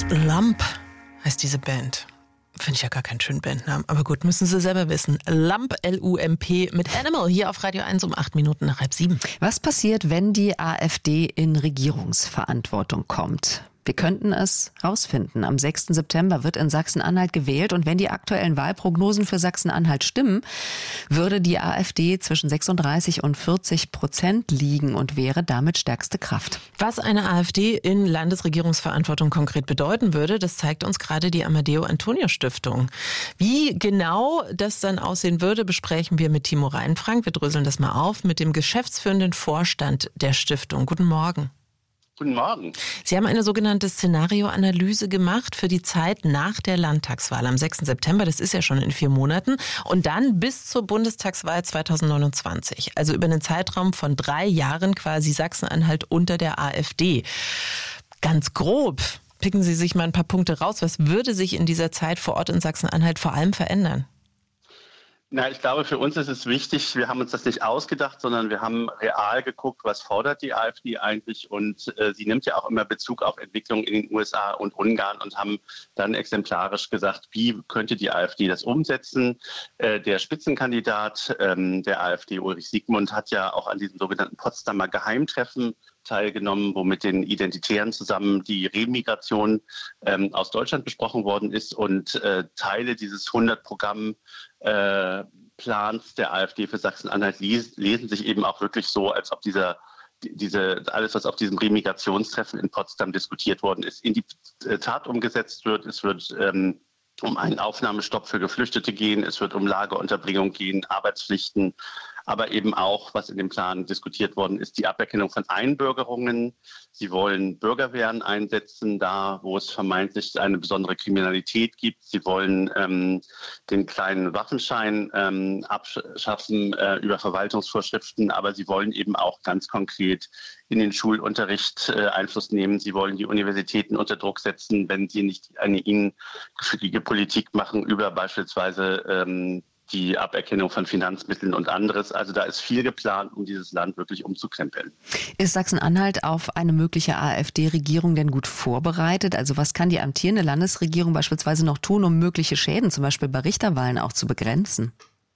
Lump heißt diese Band. Finde ich ja gar keinen schönen Bandnamen. Aber gut, müssen Sie selber wissen. Lump, L-U-M-P mit Animal hier auf Radio 1 um 7:08. Was passiert, wenn die AfD in Regierungsverantwortung kommt? Wir könnten es rausfinden. Am 6. September wird in Sachsen-Anhalt gewählt und wenn die aktuellen Wahlprognosen für Sachsen-Anhalt stimmen, würde die AfD zwischen 36% und 40% liegen und wäre damit stärkste Kraft. Was eine AfD in Landesregierungsverantwortung konkret bedeuten würde, das zeigt uns gerade die Amadeo-Antonio-Stiftung. Wie genau das dann aussehen würde, besprechen wir mit Timo Reinfrank. Wir dröseln das mal auf mit dem geschäftsführenden Vorstand der Stiftung. Guten Morgen. Guten Morgen. Sie haben eine sogenannte Szenarioanalyse gemacht für die Zeit nach der Landtagswahl am 6. September. Das ist ja schon in 4 Monaten. Und dann bis zur Bundestagswahl 2029. Also über einen Zeitraum von 3 Jahren quasi Sachsen-Anhalt unter der AfD. Ganz grob, picken Sie sich mal ein paar Punkte raus. Was würde sich in dieser Zeit vor Ort in Sachsen-Anhalt vor allem verändern? Na, ich glaube, für uns ist es wichtig, wir haben uns das nicht ausgedacht, sondern wir haben real geguckt, was fordert die AfD eigentlich. Und sie nimmt ja auch immer Bezug auf Entwicklungen in den USA und Ungarn und haben dann exemplarisch gesagt, wie könnte die AfD das umsetzen. Der Spitzenkandidat der AfD, Ulrich Siegmund, hat ja auch an diesem sogenannten Potsdamer Geheimtreffen teilgenommen, wo mit den Identitären zusammen die Remigration aus Deutschland besprochen worden ist und Teile dieses 100-Programm Plans der AfD für Sachsen-Anhalt lesen sich eben auch wirklich so, als ob alles, was auf diesem Remigrationstreffen in Potsdam diskutiert worden ist, in die Tat umgesetzt wird. Es wird um einen Aufnahmestopp für Geflüchtete gehen, es wird um Lagerunterbringung gehen, Arbeitspflichten, aber eben auch, was in dem Plan diskutiert worden ist, die Aberkennung von Einbürgerungen. Sie wollen Bürgerwehren einsetzen, da wo es vermeintlich eine besondere Kriminalität gibt. Sie wollen den kleinen Waffenschein abschaffen über Verwaltungsvorschriften, aber sie wollen eben auch ganz konkret in den Schulunterricht Einfluss nehmen. Sie wollen die Universitäten unter Druck setzen, wenn sie nicht eine ihnen gefügige Politik machen über beispielsweise die Aberkennung von Finanzmitteln und anderes. Also da ist viel geplant, um dieses Land wirklich umzukrempeln. Ist Sachsen-Anhalt auf eine mögliche AfD-Regierung denn gut vorbereitet? Also was kann die amtierende Landesregierung beispielsweise noch tun, um mögliche Schäden, zum Beispiel bei Richterwahlen, auch zu begrenzen?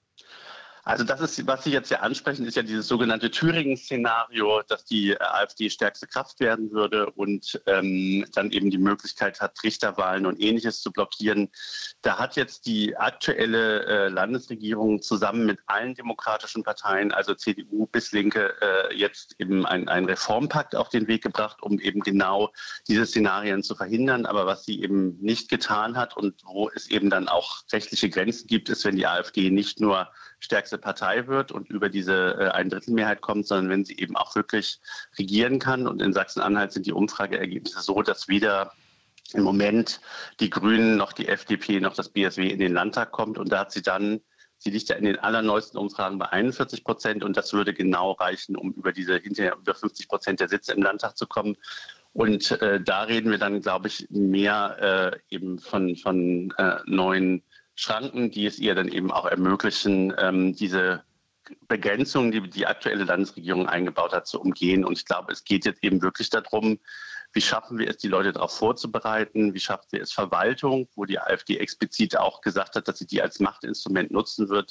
Also das ist, was Sie jetzt ja ansprechen, ist ja dieses sogenannte Thüringen-Szenario, dass die AfD stärkste Kraft werden würde und dann eben die Möglichkeit hat, Richterwahlen und Ähnliches zu blockieren. Da hat jetzt die aktuelle Landesregierung zusammen mit allen demokratischen Parteien, also CDU bis Linke, jetzt eben einen Reformpakt auf den Weg gebracht, um eben genau diese Szenarien zu verhindern. Aber was sie eben nicht getan hat und wo es eben dann auch rechtliche Grenzen gibt, ist, wenn die AfD nicht nur stärkste Partei wird und über diese Ein-Drittel-Mehrheit kommt, sondern wenn sie eben auch wirklich regieren kann. Und in Sachsen-Anhalt sind die Umfrageergebnisse so, dass weder im Moment die Grünen noch die FDP noch das BSW in den Landtag kommt. Und da hat sie liegt ja in den allerneuesten Umfragen bei 41% und das würde genau reichen, um hinterher über 50% der Sitze im Landtag zu kommen. Und da reden wir dann, glaube ich, mehr eben von neuen Schranken, die es ihr dann eben auch ermöglichen, diese Begrenzungen, die die aktuelle Landesregierung eingebaut hat, zu umgehen. Und ich glaube, es geht jetzt eben wirklich darum, wie schaffen wir es, die Leute darauf vorzubereiten? Wie schaffen wir es, Verwaltung, wo die AfD explizit auch gesagt hat, dass sie die als Machtinstrument nutzen wird,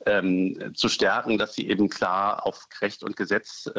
zu stärken, dass sie eben klar auf Recht und Gesetz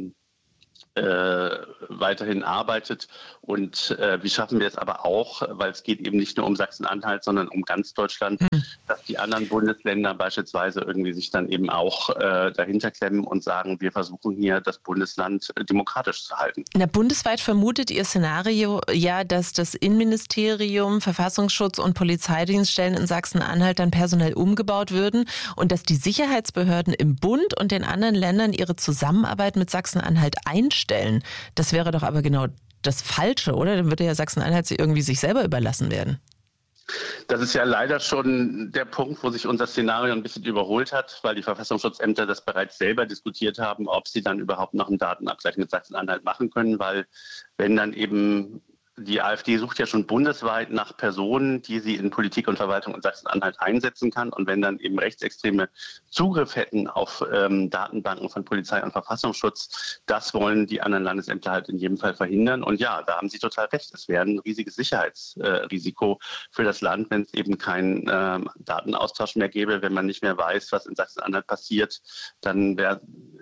weiterhin arbeitet und wie schaffen wir es aber auch, weil es geht eben nicht nur um Sachsen-Anhalt, sondern um ganz Deutschland, dass die anderen Bundesländer beispielsweise irgendwie sich dann eben auch dahinter klemmen und sagen, wir versuchen hier das Bundesland demokratisch zu halten. Na, bundesweit vermutet Ihr Szenario ja, dass das Innenministerium, Verfassungsschutz und Polizeidienststellen in Sachsen-Anhalt dann personell umgebaut würden und dass die Sicherheitsbehörden im Bund und den anderen Ländern ihre Zusammenarbeit mit Sachsen-Anhalt einstellen. Das wäre doch aber genau das Falsche, oder? Dann würde ja Sachsen-Anhalt irgendwie sich selber überlassen werden. Das ist ja leider schon der Punkt, wo sich unser Szenario ein bisschen überholt hat, weil die Verfassungsschutzämter das bereits selber diskutiert haben, ob sie dann überhaupt noch einen Datenabgleich mit Sachsen-Anhalt machen können, weil wenn dann eben Die AfD sucht ja schon bundesweit nach Personen, die sie in Politik und Verwaltung in Sachsen-Anhalt einsetzen kann. Und wenn dann eben Rechtsextreme Zugriff hätten auf Datenbanken von Polizei und Verfassungsschutz, das wollen die anderen Landesämter halt in jedem Fall verhindern. Und ja, da haben Sie total recht. Es wäre ein riesiges Sicherheitsrisiko für das Land, wenn es eben keinen Datenaustausch mehr gäbe, wenn man nicht mehr weiß, was in Sachsen-Anhalt passiert, dann wäre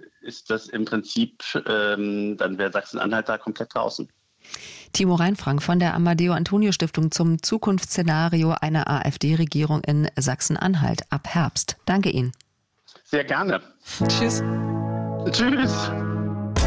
Sachsen-Anhalt da komplett draußen. Timo Reinfrank von der Amadeo-Antonio-Stiftung zum Zukunftsszenario einer AfD-Regierung in Sachsen-Anhalt ab Herbst. Danke Ihnen. Sehr gerne. Tschüss. Tschüss.